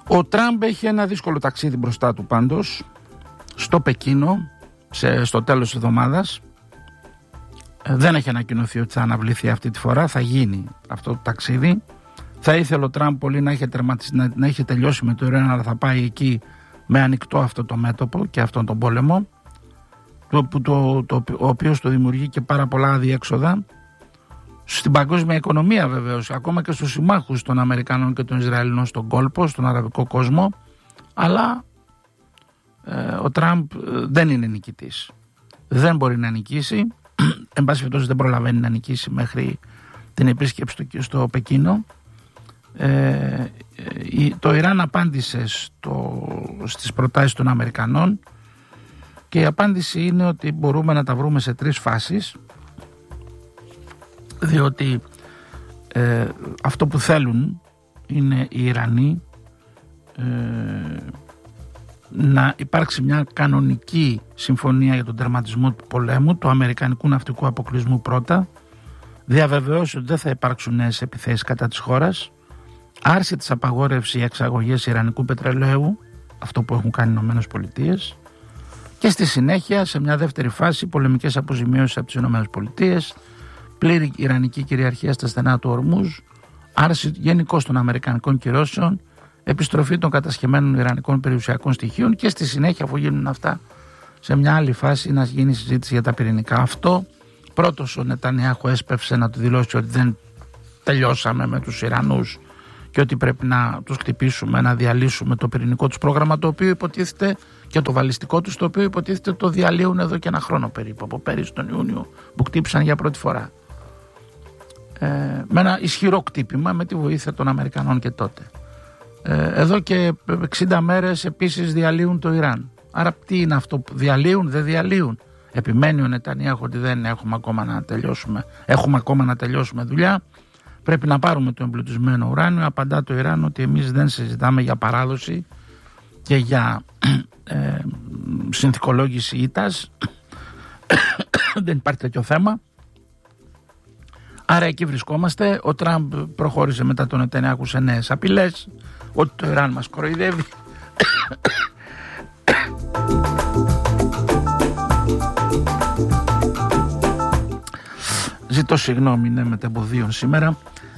Ο Τραμπ έχει ένα δύσκολο ταξίδι μπροστά του πάντως, στο Πεκίνο, στο τέλος της εβδομάδας. Δεν έχει ανακοινωθεί ότι θα αναβληθεί αυτή τη φορά, θα γίνει αυτό το ταξίδι. Θα ήθελε ο Τραμπ πολύ να έχει τελειώσει με το Ιράν, αλλά θα πάει εκεί με ανοιχτό αυτό το μέτωπο και αυτόν τον πόλεμο, ο οποίος το δημιουργεί και πάρα πολλά αδιέξοδα στην παγκόσμια οικονομία βεβαίως, ακόμα και στους συμμάχους των Αμερικανών και των Ισραηλινών στον κόλπο, στον αραβικό κόσμο, αλλά ο Τραμπ δεν είναι νικητής. Δεν μπορεί να νικήσει, εν πάση περιπτώσει δεν προλαβαίνει να νικήσει μέχρι την επίσκεψη στο Πεκίνο. Το Ιράν απάντησε στις προτάσεις των Αμερικανών και η απάντηση είναι ότι μπορούμε να τα βρούμε σε 3 φάσεις, διότι αυτό που θέλουν είναι οι Ιρανοί να υπάρξει μια κανονική συμφωνία για τον τερματισμό του πολέμου, του αμερικανικού ναυτικού αποκλεισμού πρώτα, διαβεβαιώσει ότι δεν θα υπάρξουν νέες επιθέσεις κατά της χώρας, άρση της απαγόρευσης εξαγωγές ιρανικού πετρελαίου, αυτό που έχουν κάνει οι Ηνωμένες Πολιτείες, και στη συνέχεια σε μια δεύτερη φάση πολεμικές αποζημιώσεις από τις Ηνωμένες Πολιτείες, πλήρη ιρανική κυριαρχία στα στενά του Ορμούζ, άρση γενικώς των αμερικανικών κυρώσεων, επιστροφή των κατασχεμένων ιρανικών περιουσιακών στοιχείων και στη συνέχεια, αφού γίνουν αυτά, σε μια άλλη φάση να γίνει συζήτηση για τα πυρηνικά. Αυτό πρώτος ο Νετανιάχου έσπευσε να του δηλώσει ότι δεν τελειώσαμε με τους Ιρανούς και ότι πρέπει να τους χτυπήσουμε, να διαλύσουμε το πυρηνικό τους πρόγραμμα, το οποίο υποτίθεται, και το βαλιστικό τους, το οποίο υποτίθεται το διαλύουν εδώ και 1 χρόνο περίπου, από πέρυσι τον Ιούνιο που χτύπησαν για πρώτη φορά. Με ένα ισχυρό χτύπημα με τη βοήθεια των Αμερικανών και τότε. Εδώ και 60 μέρες επίσης διαλύουν το Ιράν. Άρα τι είναι αυτό που διαλύουν, δεν διαλύουν? Επιμένει ο Νετανιάχου ότι δεν έχουμε ακόμα να τελειώσουμε δουλειά. Πρέπει να πάρουμε το εμπλουτισμένο ουράνιο. Απαντά το Ιράν ότι εμείς δεν συζητάμε για παράδοση και για συνθηκολόγηση ήττας. Δεν υπάρχει τέτοιο θέμα. Άρα εκεί βρισκόμαστε. Ο Τραμπ προχώρησε μετά τον Νετανιάχου σε νέες απειλές ότι το Ιράν μας κοροϊδεύει. Ζητώ συγγνώμη, είναι μετεμποδίων σήμερα.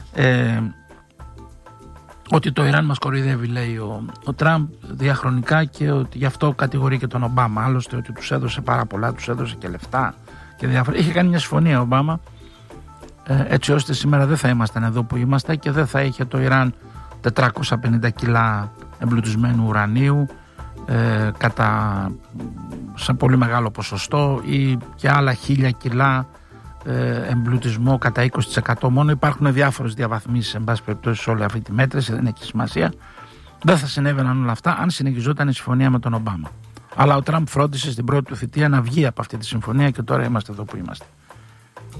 Ότι το Ιράν μας κοροϊδεύει, λέει ο Τραμπ, διαχρονικά, και ότι γι' αυτό κατηγορεί και τον Ομπάμα. Άλλωστε ότι τους έδωσε πάρα πολλά, τους έδωσε και λεφτά και διάφορα. Είχε κάνει μια συμφωνία ο Ομπάμα, έτσι ώστε σήμερα δεν θα ήμασταν εδώ που είμαστε και δεν θα είχε το Ιράν 450 κιλά εμπλουτισμένου ουρανίου σε πολύ μεγάλο ποσοστό, ή και άλλα 1000 κιλά εμπλουτισμό κατά 20% μόνο. Υπάρχουν διάφορες διαβαθμίσεις εν πάση περιπτώσει σε όλη αυτή τη μέτρηση, δεν έχει σημασία. Δεν θα συνέβαιναν όλα αυτά αν συνεχιζόταν η συμφωνία με τον Ομπάμα. Αλλά ο Τραμπ φρόντισε στην πρώτη του θητεία να βγει από αυτή τη συμφωνία και τώρα είμαστε εδώ που είμαστε.